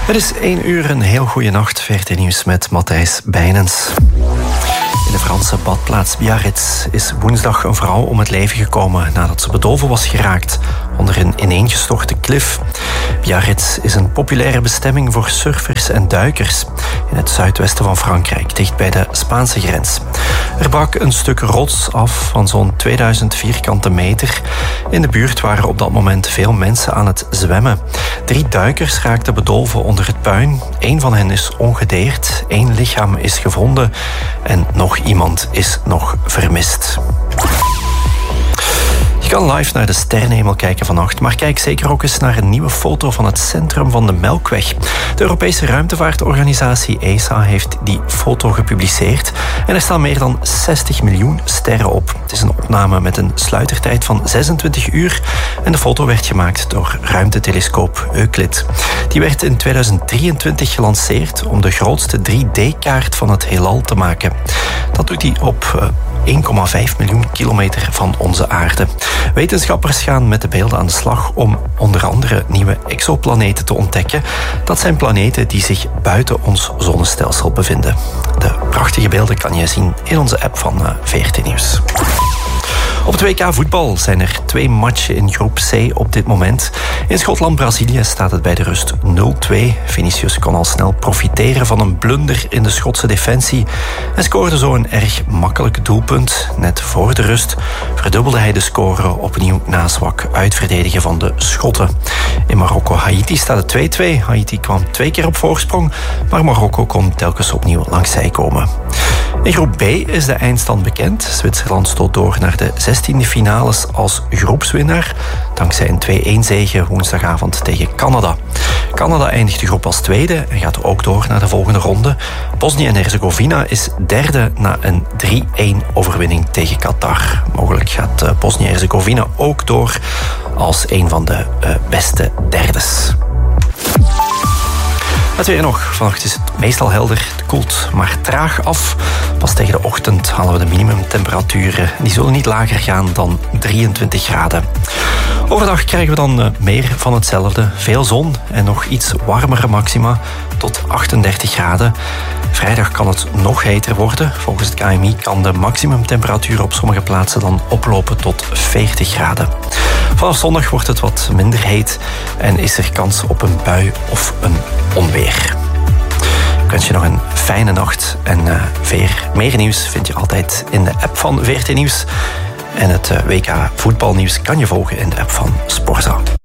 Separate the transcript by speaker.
Speaker 1: Het is 1 uur, een heel goede nacht. VRT Nieuws met Matthijs Bijnens. In de Franse badplaats Biarritz is woensdag een vrouw om het leven gekomen nadat ze bedolven was geraakt onder een ineengestorte klif. Biarritz is een populaire bestemming voor surfers en duikers in het zuidwesten van Frankrijk, dicht bij de Spaanse grens. Er brak een stuk rots af van zo'n 2000 vierkante meter. In de buurt waren op dat moment veel mensen aan het zwemmen. 3 duikers raakten bedolven onder het puin. 1 van hen is ongedeerd, 1 lichaam is gevonden en nog iemand is nog vermist. Je kan live naar de sterrenhemel kijken vannacht, maar kijk zeker ook eens naar een nieuwe foto van het centrum van de Melkweg. De Europese ruimtevaartorganisatie ESA heeft die foto gepubliceerd en er staan meer dan 60 miljoen sterren op. Het is een opname met een sluitertijd van 26 uur en de foto werd gemaakt door ruimtetelescoop Euclid. Die werd in 2023 gelanceerd om de grootste 3D-kaart van het heelal te maken. Dat doet hij op 1,5 miljoen kilometer van onze aarde. Wetenschappers gaan met de beelden aan de slag om onder andere nieuwe exoplaneten te ontdekken. Dat zijn planeten die zich buiten ons zonnestelsel bevinden. De prachtige beelden kan je zien in onze app van VRT Nieuws. Op het WK voetbal zijn er 2 matchen in groep C op dit moment. In Schotland-Brazilië staat het bij de rust 0-2. Vinicius kon al snel profiteren van een blunder in de Schotse defensie en scoorde zo een erg makkelijk doelpunt. Net voor de rust verdubbelde hij de score opnieuw na zwak uitverdedigen van de Schotten. In Marokko-Haiti staat het 2-2. Haiti kwam 2 keer op voorsprong, maar Marokko kon telkens opnieuw langs zij komen. In groep B is de eindstand bekend. Zwitserland stoot door naar de 16e finales als groepswinnaar, dankzij een 2-1 zege woensdagavond tegen Canada. Canada eindigt de groep als tweede en gaat ook door naar de volgende ronde. Bosnië en Herzegovina is derde na een 3-1 overwinning tegen Qatar. Mogelijk gaat Bosnië en Herzegovina ook door als een van de beste derdes. Het weer nog. Vannacht is het meestal helder. Het koelt maar traag af. Pas tegen de ochtend halen we de minimumtemperaturen. Die zullen niet lager gaan dan 23 graden. Overdag krijgen we dan meer van hetzelfde. Veel zon en nog iets warmere maxima tot 38 graden. Vrijdag kan het nog heter worden. Volgens het KMI kan de maximumtemperatuur op sommige plaatsen dan oplopen tot 40 graden. Vanaf zondag wordt het wat minder heet en is er kans op een bui of een onweer. Ik wens je nog een fijne nacht en meer nieuws vind je altijd in de app van VRT Nieuws. En het WK voetbalnieuws kan je volgen in de app van Sporza.